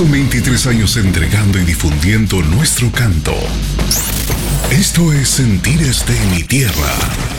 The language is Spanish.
Son 23 años entregando y difundiendo nuestro canto. Esto es Sentires de mi Tierra.